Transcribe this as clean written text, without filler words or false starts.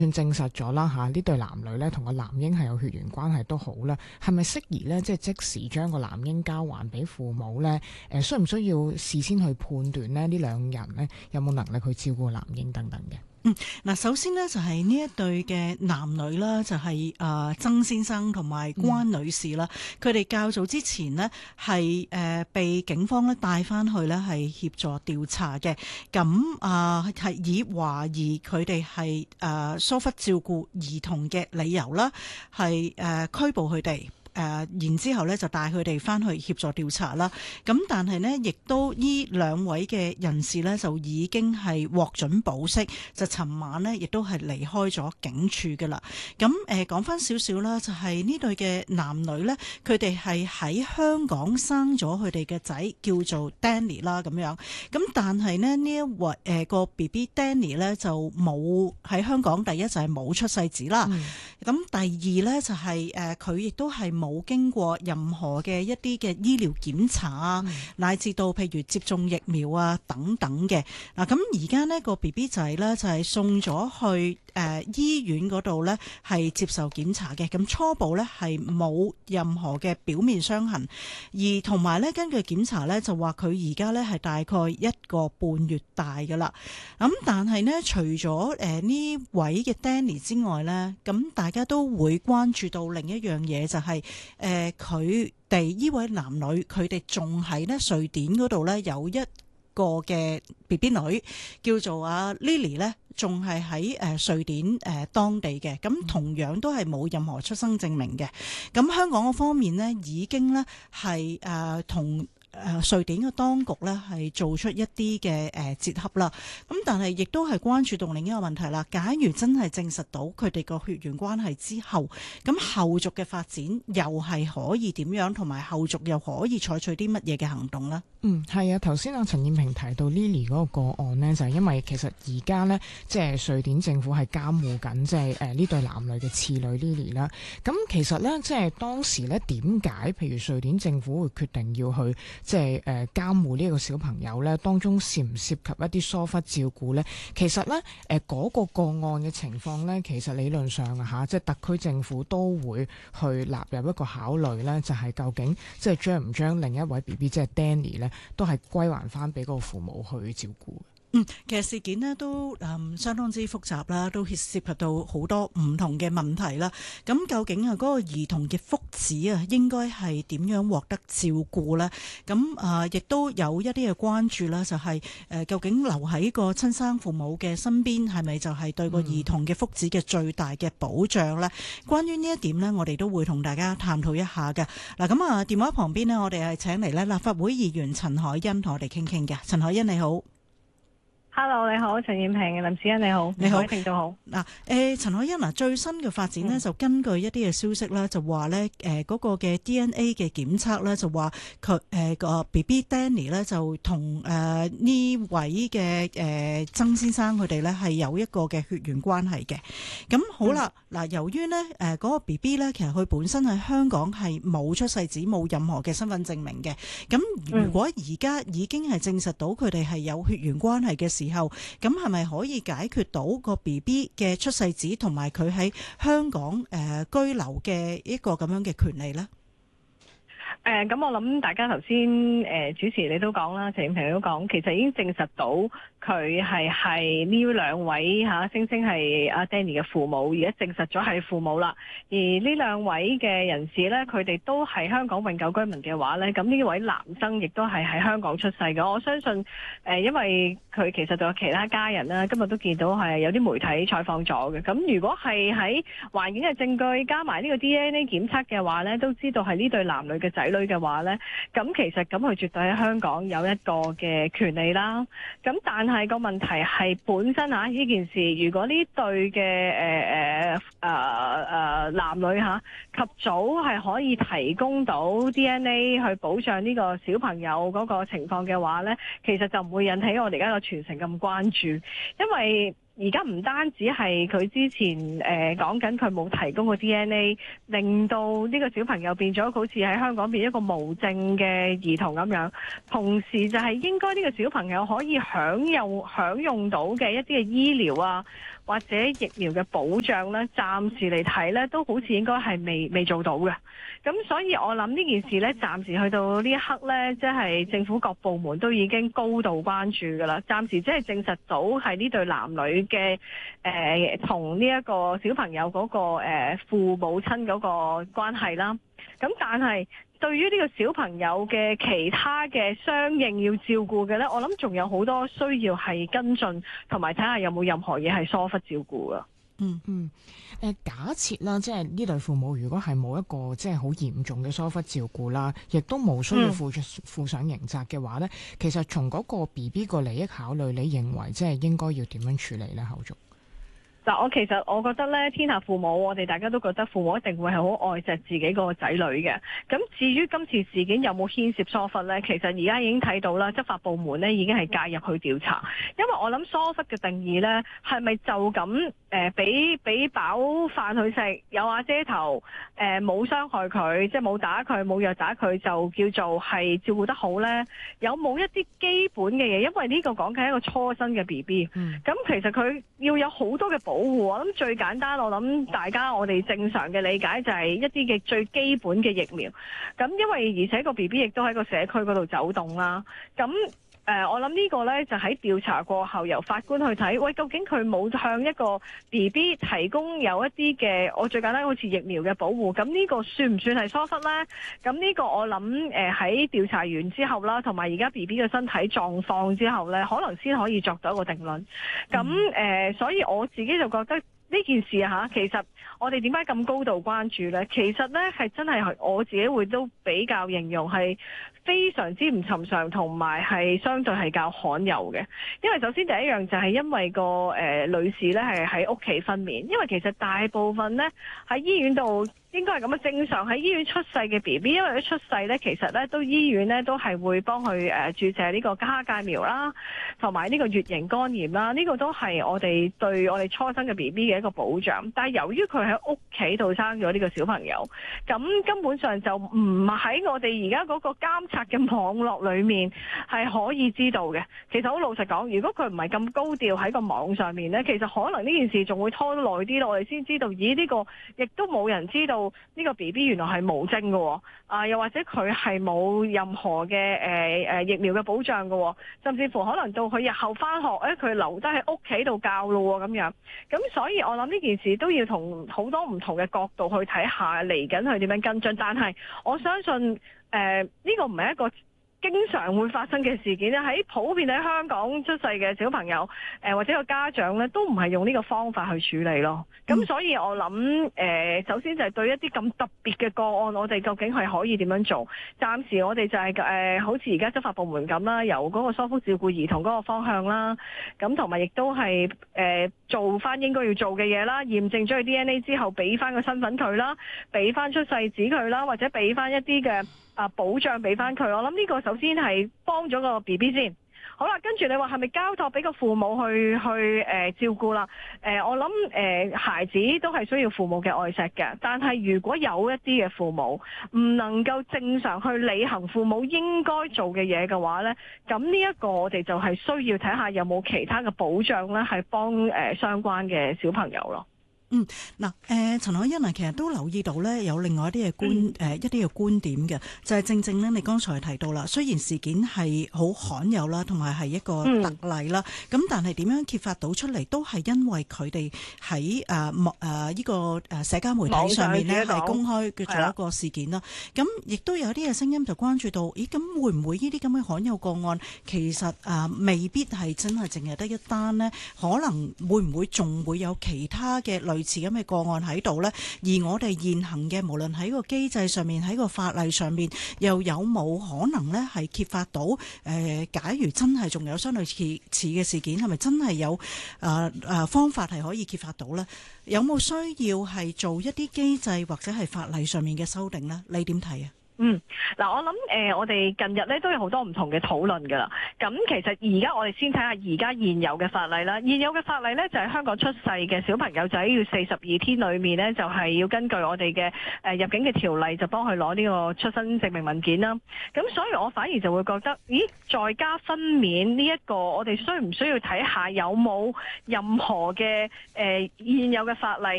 證實咗啦嚇，呢對男女咧同個男嬰係有血緣關係都好啦，係咪適宜咧即係即時將個男嬰交還俾父母咧？需唔需要事先去判斷咧呢兩人咧有冇能力去照顧男嬰等等嘅？ 嗱，首先呢，就係呢一對嘅男女啦，就係曾先生同埋關女士啦，佢哋較早之前呢，係被警方咧帶翻去呢係協助調查嘅，咁係以懷疑佢哋係疏忽照顧兒童嘅理由啦，係拘捕佢哋。然之後咧就帶佢哋翻去協助調查啦。咁但係呢，亦都呢兩位嘅人士呢，就已經係獲准保釋，就尋晚呢，亦都係離開咗警署㗎啦。咁講翻少少啦，就係呢對嘅男女呢，佢哋係喺香港生咗佢哋嘅仔叫做 Danny 啦咁樣。咁但係呢，呢一位個 BB Danny 呢，就冇喺香港，第一就係冇出世紙啦。咁第二呢，就係佢亦都係冇經過任何嘅一啲嘅醫療檢查啊，乃至到譬如接種疫苗啊等等嘅。嗱，咁而家呢個 BB 仔呢，就係送咗去醫院嗰度呢，係接受檢查嘅。咁初步呢，係冇任何嘅表面傷痕，而同埋呢，根據檢查呢，就話佢而家呢係大概1個半月大噶啦。咁但係呢，除咗呢位嘅 Danny 之外呢，咁大家都會關注到另一樣嘢，就係佢哋呢位男女，佢哋仲喺呢瑞典嗰度呢，有一個嘅 BB 女叫做阿 Lily 呢，仲係喺瑞典當地嘅，咁同樣都係冇任何出生證明嘅。咁香港嗰方面呢，已經呢係同瑞典嘅當局呢係做出一啲嘅接洽啦，咁但係亦都係關注到另一個問題啦。假如真係證實到佢哋個血緣關係之後，咁後續嘅發展又係可以點樣，同埋後續又可以採取啲乜嘢嘅行動呢？ 係啊，頭先阿陳燕萍提到 Lily 嗰個個案呢，就係因為其實而家呢，即係瑞典政府係監護緊即係呢對男女嘅次女 Lily 啦。咁其實呢，即係當時呢，點解譬如瑞典政府會決定要去即係監護呢個小朋友呢？當中涉唔涉及一啲疏忽照顧呢？其實呢，嗰個個案嘅情況呢，其實理論上即係特區政府都會去納入一個考慮呢，就係究竟即係將唔將另一位 BB 即係 Danny 呢，都係歸還翻俾個父母去照顧。 其實事件呢都相當之複雜啦，都涉及到好多唔同嘅問題啦。咁究竟嗰個兒童嘅福祉應該係點樣獲得照顧呢？咁亦都有一啲嘅關注啦，就係究竟留喺個親生父母嘅身邊係咪就係對個兒童嘅福祉嘅最大嘅保障呢？關於呢一點呢，我哋都會同大家探討一下嘅。嗱，咁電話旁邊呢，我哋係請嚟呢立法會議員陳凱欣同我哋傾傾嘅。陳凱欣你好。 Hello， 你好，陳燕萍，林子欣你好， 你好， 各位聽眾好。 嗱，陳凱欣最新嘅發展呢，就根據一啲嘅消息啦，就話呢嗰個嘅 DNA 嘅檢測呢，就話佢個 BB Danny 呢，就同呢位嘅曾先生佢哋呢係有一個嘅血緣關係嘅。咁好啦，嗱，由於呢嗰個 BB 呢，其實佢本身喺香港係冇出世紙，冇任何嘅身份證明嘅。咁如果而家已經係證實到佢哋係有血緣關係嘅時候，咁係咪可以解決到個 BB 嘅出世紙同埋佢喺香港居留嘅一個咁樣嘅權利呢？ 咁我諗大家頭先主持你都講啦，陳燕萍都講，其實已經證實到佢係呢兩位聲稱係阿 Danny 嘅父母，而家證實咗係父母啦。而呢兩位嘅人士呢，佢哋都係香港永久居民嘅話呢，咁呢位男生亦都係喺香港出世嘅。我相信因為佢其實仲有其他家人啦，今日都見到係有啲媒體採訪咗嘅。咁如果係喺環境嘅證據加埋呢個 DNA 檢測嘅話呢，都知道係呢對男女嘅仔女嘅話呢，咁其實咁佢絕對喺香港有一個嘅權利啦。咁但係個問題係本身呢件事，如果呢對嘅男女及早係可以提供到 DNA 去保障呢個小朋友嗰個情況嘅話呢，其實就唔會引起我哋而家個全城咁關注，因為而家唔單止係佢之前講緊佢冇提供個 DNA， 令到呢個小朋友變咗好似喺香港變一個無證嘅兒童咁樣，同時就係應該呢個小朋友可以享用到嘅一啲嘅醫療啊， 或者疫苗嘅保障咧，暫時嚟睇咧，都好似應該係未做到嘅。咁所以我諗呢件事咧，暫時去到呢一刻咧，即係政府各部門都已經高度關注㗎啦。暫時即係證實到係呢對男女嘅同呢一個小朋友嗰個父母親嗰個關係啦。咁但係對於呢個小朋友嘅其他嘅相應要照顧嘅呢，我諗仲有好多需要係跟進，同埋睇下有冇任何嘢係疏忽照顧噶。 假設啦，即係呢對父母如果係冇一個即係好嚴重嘅疏忽照顧啦，亦都冇需要負上刑責嘅話呢，其實從嗰個 BB 個利益考慮，你認為即係應該要點樣處理呢？後續？ 嗱，我覺得咧，天下父母，我哋大家都覺得父母一定會係好愛錫自己個仔女嘅。咁至於今次事件有冇牽涉疏忽呢？其實而家已經睇到啦，執法部門呢已經係介入去調查。因為我諗疏忽嘅定義呢，係咪就咁俾飽飯佢食，有瓦遮頭，冇傷害佢，即係冇打佢，冇藥打佢，就叫做係照顧得好呢？有冇一啲基本嘅嘢？因為呢個講緊一個初生嘅 BB，咁其實佢要有好多嘅保護。我諗最簡單，我諗我哋正常嘅理解就係一啲嘅最基本嘅疫苗。咁因為而且個 BB 亦都喺個社區嗰度走動啦。咁我諗呢個呢，就喺調查過後，由法官去睇，喂，究竟佢冇向一個 BB 提供有一啲嘅，我最簡單好似疫苗嘅保護，咁呢個算唔算係疏忽呢？咁呢個我諗喺調查完之後啦，同埋而家 BB 嘅身體狀況之後呢，可能先可以作到一個定論。咁所以我自己就覺得呢件事其實我哋點解咁高度關注呢？其實呢係真係我自己會都比較形容係非常之唔尋常，同埋係相對係較罕有嘅。因為首先第一樣就係因為個女士呢係喺屋企分娩，因為其實大部分呢喺醫院度應該係咁樣，正常喺醫院出世嘅 BB， 因為佢出世呢，其實呢都醫院呢都係會幫佢注射呢個家家介苗啦，同埋呢個乙型肝炎啦，呢個都係我哋對我哋初生嘅 BB 嘅一個保障。但係由於佢喺屋企度生咗呢個小朋友，咁根本上就唔喺我哋而家嗰個監察嘅網絡裏面係可以知道嘅。其實好老實講，如果佢唔係咁高調喺個網上面呢，其實可能呢件事仲會拖得耐啲，我哋先知道，咦，呢個亦都冇人知道呢個 BB 原來係無症嘅，又或者佢係冇任何嘅疫苗嘅保障嘅，甚至乎可能到佢日後返學，佢留低喺屋企度教咯咁樣。咁所以我諗呢件事都要同好多唔同嘅角度去睇下嚟緊去點樣跟進。但係我相信呢個唔係一個經常會發生嘅事件咧，喺普遍喺香港出世嘅小朋友，或者個家長咧，都唔係用呢個方法去處理咯。咁所以我諗，首先就係對一啲咁特別嘅個案，我哋究竟係可以點樣做？暫時我哋就係好似而家執法部門咁啦，由嗰個疏忽照顧兒童嗰個方向啦，咁同埋亦都係做翻應該要做嘅嘢啦，驗證咗佢 DNA 之後，俾翻個身份佢啦，俾翻出世紙佢啦，或者俾翻一啲嘅保障俾翻佢。我諗呢個首先係幫咗個 BB 先。好啦，跟住你話係咪交託俾個父母去照顧啦？我諗孩子都係需要父母嘅愛錫嘅，但係如果有一啲嘅父母唔能夠正常去履行父母應該做嘅嘢嘅話呢，咁呢一個我哋就係需要睇下有冇其他嘅保障呢，係幫相關嘅小朋友咯。 陳凱欣其實都留意到咧，有另外一啲嘅觀點嘅，就係正正咧，你剛才提到啦，雖然事件係好罕有啦，同埋係一個特例啦，咁但係點樣揭發到出嚟，都係因為佢哋喺呢個社交媒體上面咧係公開嘅咗一個事件啦。咁亦都有啲嘅聲音就關注到，咦，咁會唔會呢啲咁嘅罕有個案，其實未必係真係淨係得一單呢？可能會唔會仲會有其他嘅類似咁嘅個案喺度呢？而我哋現行嘅無論喺個機制上面，喺個法例上面，又有冇可能呢係揭發到？假如真係仲有相類似嘅事件，係咪真係有方法係可以揭發到呢？有冇需要係做一啲機制或者係法例上面嘅修訂呢？你點睇啊？ 嗱，我諗我哋近日咧都有好多唔同嘅討論㗎啦。咁其實而家我哋先睇下而家現有嘅法例啦。現有嘅法例咧就係香港出世嘅小朋友仔要42天裏面咧，就係要根據我哋嘅入境嘅條例就幫佢攞呢個出生證明文件啦。咁所以我反而就會覺得，咦，在家分娩呢一個，我哋需唔需要睇下有冇任何嘅現有嘅法例